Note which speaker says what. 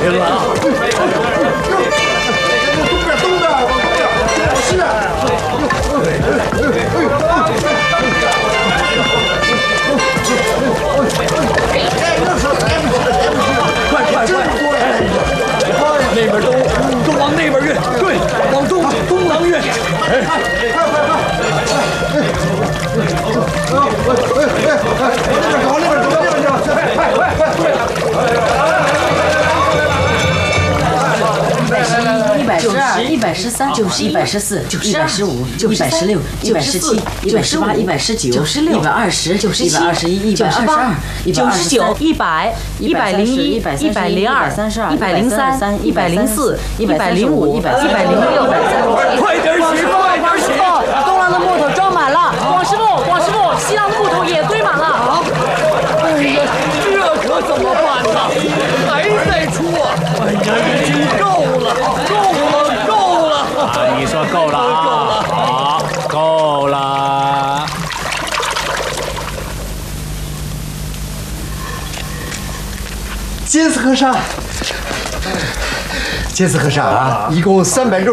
Speaker 1: 别乱啊！
Speaker 2: 东边，是。快！那边都往那边运，对，往东南运。往那边走，
Speaker 3: 112、113、114、115、116、117、118、119、120、121、122、
Speaker 4: 99、100、101、102、103、104、105、106、
Speaker 1: 快点洗！
Speaker 4: 东浪的木头装满了，广师傅，西浪的木头也堆满了。
Speaker 1: 哎呀，这可怎么办呢？还在出啊！哎呀，已经够了！
Speaker 5: 啊，你说够了啊？好，够了。
Speaker 2: 金丝和尚，一共360